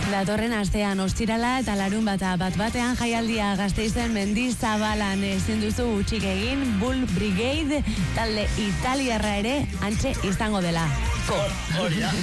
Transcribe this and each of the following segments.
Datorren astean ostirala eta larunbata bat-batean jaialdia Gasteizen Mendizabalan ezin duzu utzik egin. Bull Brigade talde italiarra ere antxe izango dela. Hori da.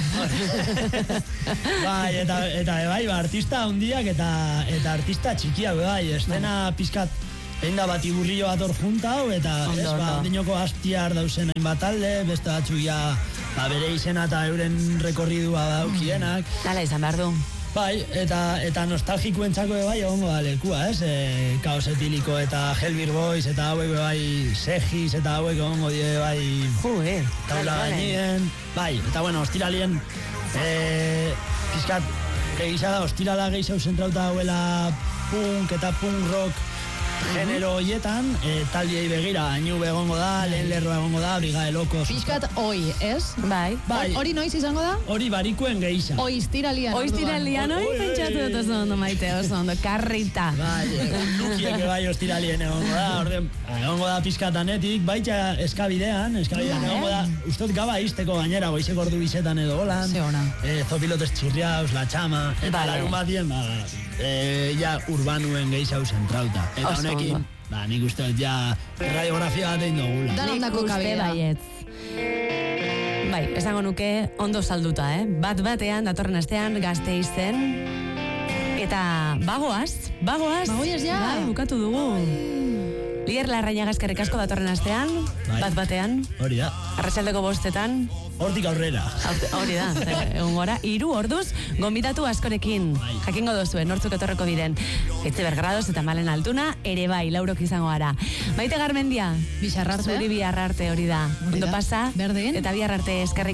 Bai, eta bai, artista handiak eta artista txikiak bai, estena pizkat egin da bat iburrillo bat hor juntau, eta ez, dinoko hastiar dauzen hainbat talde, beste batzuk ja bere izena eta euren rekorridua daukienak. Hala izan behar du. Bai, eta nostalgikuentzako bai egongo da lekua, ez? Kaos Etiliko eta Hellbeer Boys eta hauek bai Segis eta hauek egongo die bai taula gainien. Bai, eta bueno, ostiralien pizkat egisa da, ostirala gehiago zentrauta hauela punk eta punk rock genero hoietan, taldiei begira, Añu egongo da, Lehen Lerroa egongo da, Brigade Locos. Pixkat oi, ez? Bai. Hori noiz izango da? Hori barikuen gehisa. Oiztiralian. Oiztiralian, hori pentsatu dut oso ondo, Maite, oso ondo, karrita. Bai, lukiek bai ostiralien egongo da, orden, egongo da pizkatanetik, baita eskabidean egongo da, ustot gaba izteko gainera, goizeko ordu bizetan edo holan. Zeona. Zopilotes Txirriaus, La Txama, eta larun batien, ja urbanuen gehiago zentrauta. Eta honekin, nik uste dut ja radiografia bat egin dugula. Danondako kabidea. Bai, esango nuke ondo salduta, Bat-batean, datorren astean, Gasteizen. Eta bagoaz. Bagoiaz ja. Bai, bukatu dugu. Lier Larrañaga eskerrik asko datorren astean, bat-batean. Hori da. Arratsaldeko 5:00. Hortik aurrera. Hori da, egun gora, 3 orduz, gonbidatu askorekin. Jakingo dozuen, nortzuk etorreko diren. Etxeber Grados eta Malen Altuna, ere bai, laurok izango gara. Maite Garmendia, Bizarrarte. Zuri bihar arte hori da. Ondo pasa, Berdin. eta bihar arte eskerrik